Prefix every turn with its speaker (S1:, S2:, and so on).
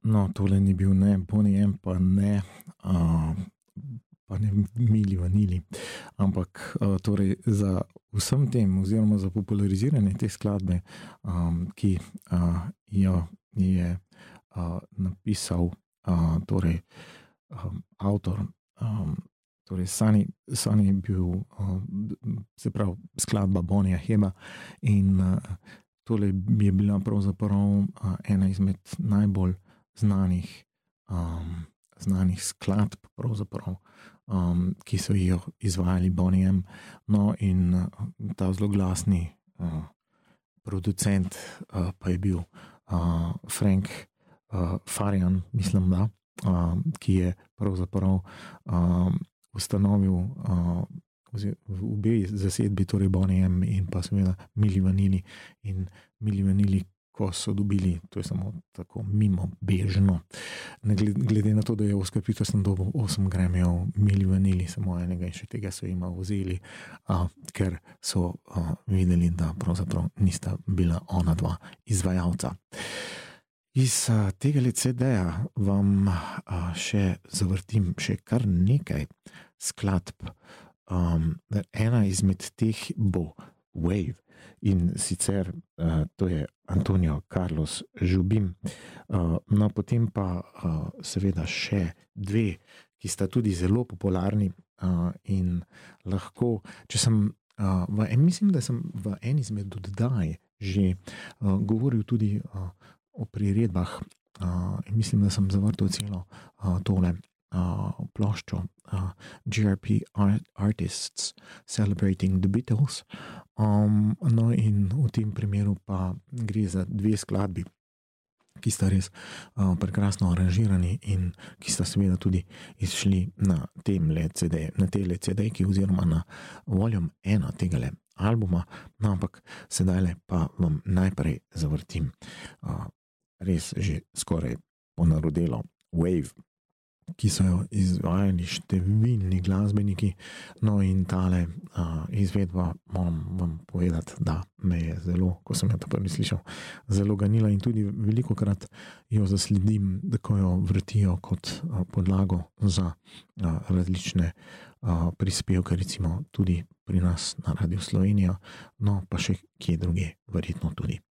S1: No, tole ni bil ne Boney M, pa ne Milli Vanilli, ampak torej za vsem tem, oziroma za populariziranje te skladbe, ki jo je napisal torej avtor, torej Sunny je bil, se pravi, skladba Bonija Heba in tole je bila pravzaprav ena izmed najbolj znanih skladb, pravzaprav, ki so jo izvajali Boney M. No, in ta zloglasni producent pa je bil Frank Farian, mislim, da, ki je pravzaprav ustanovil v obe zasedbi, torej Boney M in pa seveda Milli Vanilli. In Milli Vanilli, ko so dobili, to je samo tako mimo bežno, glede na to, da je Oscar Peterson dobil 8 Grammyjev, Milli Vanilli samo enega in še tega so jima vzeli, ker so videli, da pravzaprav nista bila ona dva izvajalca. Iz tega CD-ja vam še zavrtim še kar nekaj skladb. Ena izmed teh bo Wave, in sicer to je Antonio Carlos Jobim. No, potem pa seveda še dve, ki sta tudi zelo popularni in lahko, če sem mislim, da sem v eni izmed oddaj že govoril tudi o priredbah, mislim, da sem zavrtel celo tole ploščo GRP Artists Celebrating the Beatles. No, in v tem primeru pa gre za dve skladbi, ki sta res prekrasno aranžirani in ki sta seveda tudi izšli na temle CD-ki oziroma na Volume 1 tegale albuma. No, ampak sedajle pa vam najprej zavrtim res že skoraj ponarodelo Wave, ki so jo izvajali številni glasbeniki. No, in tale izvedba, moram vam povedati, da me je zelo, ko sem jo to prvi slišal, zelo ganila in tudi velikokrat jo zasledim, ko jo vrtijo kot podlago za različne prispevke, recimo tudi pri nas na Radio Slovenija, no pa še kje druge, verjetno tudi.